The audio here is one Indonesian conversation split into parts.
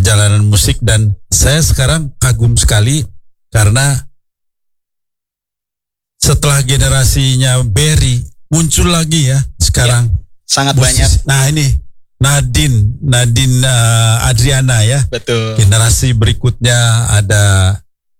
perjalanan musik, dan saya sekarang kagum sekali karena setelah generasinya Berry muncul lagi ya sekarang. Sangat banyak. Nah ini Nadine Adriana ya. Betul. Generasi berikutnya ada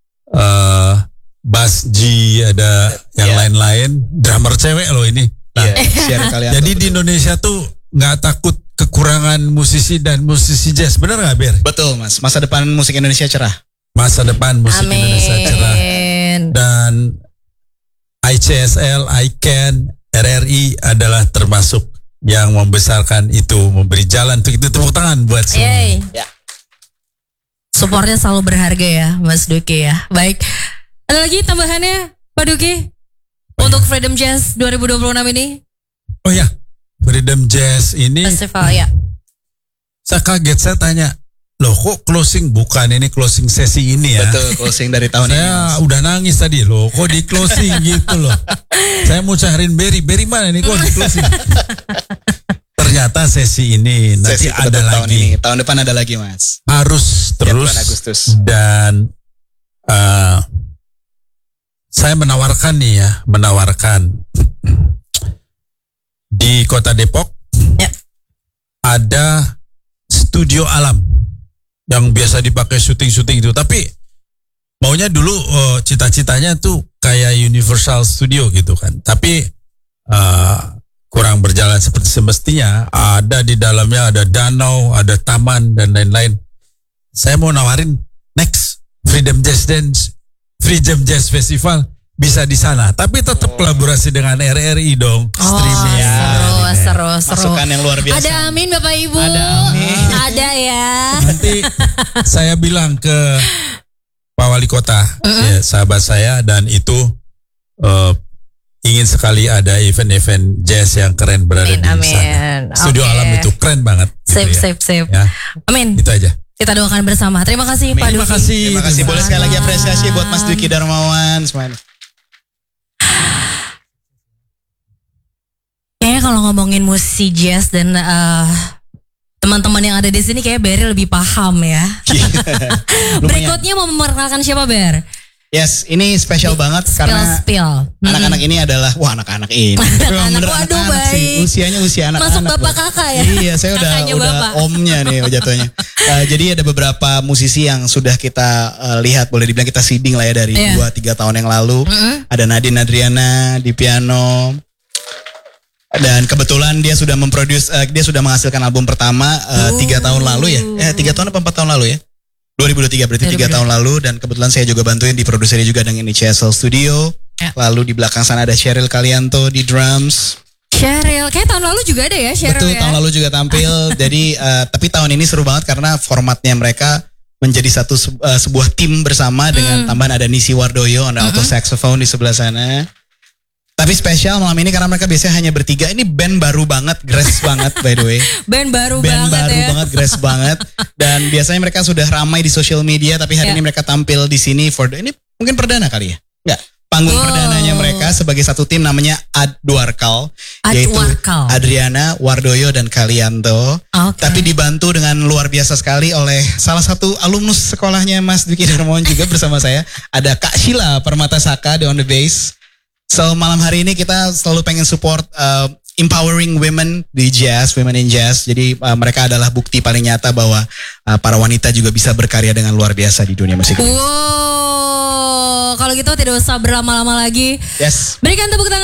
Bas G, ada yang lain-lain. Drummer cewek loh ini. Nah, jadi di Indonesia tuh nggak takut kekurangan musisi dan musisi jazz, benar nggak Ber? Betul Mas. Masa depan musik Indonesia cerah. Masa depan musik Indonesia cerah. Dan ICSL, ICANN, RRI adalah termasuk yang membesarkan itu, memberi jalan untuk itu. Tepuk tangan buat semua. Ya. Supportnya selalu berharga ya Mas Duki ya. Baik, ada lagi tambahannya Pak Duki untuk Freedom Jazz 2026 ini? Oh ya, Freedom Jazz ini festival ya. Saya kaget, saya tanya, loh kok closing, bukan ini closing sesi ini ya? Betul, closing dari tahun ini. Saya udah nangis tadi loh, kok di closing gitu loh. Saya mau cariin Berry mana nih, kok di closing? Ternyata sesi ini nanti ada lagi. Tahun depan ada lagi Mas. Harus terus. Bulan Agustus. Dan saya menawarkan di Kota Depok ada studio alam yang biasa dipakai syuting-syuting itu, tapi maunya dulu cita-citanya tuh kayak Universal Studio gitu kan, tapi kurang berjalan seperti semestinya. Ada di dalamnya ada danau, ada taman dan lain-lain. Saya mau nawarin next Freedom Jazz Festival bisa di sana, tapi tetap kolaborasi dengan RRI dong. Streaming. Seru. Masukan yang luar biasa. Ada amin Bapak Ibu. Ada ya. Nanti saya bilang ke Pak Wali Kota, ya, sahabat saya, dan itu ingin sekali ada event-event jazz yang keren berada di sana. Studio alam itu keren banget. Sip. Ya. Amin. Itu aja. Kita doakan bersama. Terima kasih Pak Duki. Terima kasih. Boleh sekali lagi apresiasi buat Mas Duki Darmawan semuanya. Kayaknya kalau ngomongin musisi jazz dan teman-teman yang ada di sini kayak Berry lebih paham ya. Berikutnya mau memperkenalkan siapa Ber? Yes, ini spesial banget karena anak-anak ini adalah anak-anak ini. Waduh, baik. Usianya usia anak-anak. Masuk bapak kakak ya. Iya, saya udah omnya nih jatuhnya. Jadi ada beberapa musisi yang sudah kita lihat, boleh dibilang kita seeding lah ya dari 2-3 tahun yang lalu. Ada Nadine Adriana di piano. Dan kebetulan dia sudah dia sudah menghasilkan album pertama 3 tahun lalu ya. 3 tahun apa 4 tahun lalu ya? 2023 berarti 3 tahun lalu, dan kebetulan saya juga bantuin di produsernya juga dengan ICSL Studio. Lalu di belakang sana ada Cheryl Kalianto di drums. Cheryl, kayak tahun lalu juga ada ya Cheryl. Betul, tahun lalu juga tampil. Jadi tapi tahun ini seru banget karena formatnya mereka menjadi sebuah tim bersama dengan tambahan ada Nisi Wardoyo, ada alto saxophone di sebelah sana. Tapi spesial malam ini karena mereka biasanya hanya bertiga. Ini band baru banget, grass banget by the way. Band baru banget, grass banget. Dan biasanya mereka sudah ramai di social media, tapi hari ini mereka tampil di sini ini mungkin perdana kali ya? Enggak. Panggung perdananya mereka sebagai satu tim namanya Adwarkal, yaitu Adriana, Wardoyo dan Kalianto. Tapi dibantu dengan luar biasa sekali oleh salah satu alumnus sekolahnya Mas Duki Darmawan juga bersama saya. Ada Kak Sheila Permatasaka di on the bass. So malam hari ini kita selalu pengen support empowering women di jazz, women in jazz. Jadi mereka adalah bukti paling nyata bahwa para wanita juga bisa berkarya dengan luar biasa di dunia musik. Wow, kalau gitu tidak usah berlama-lama lagi. Yes. Berikan tepuk tangan.